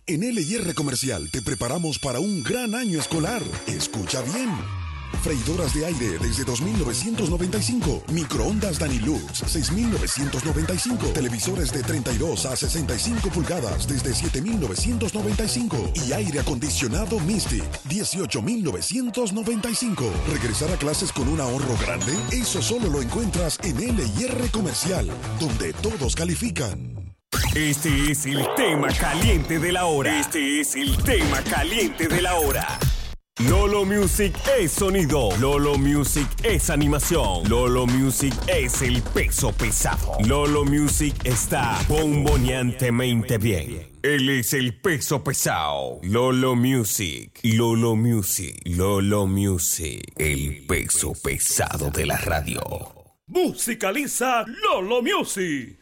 En LIR Comercial te preparamos para un gran año escolar. Escucha bien. Freidoras de aire desde 2.995. Microondas Danilux 6.995. Televisores de 32 a 65 pulgadas desde 7.995. Y aire acondicionado Mystic 18.995. ¿Regresar a clases con un ahorro grande? Eso solo lo encuentras en LIR Comercial, donde todos califican. Este es el tema caliente de la hora. Este es el tema caliente de la hora. Lolo Music es sonido. Lolo Music es animación. Lolo Music es el peso pesado. Lolo Music está bomboneantemente bien. Él es el peso pesado. Lolo Music. Lolo Music. Lolo Music. El peso pesado de la radio. Musicaliza Lolo Music.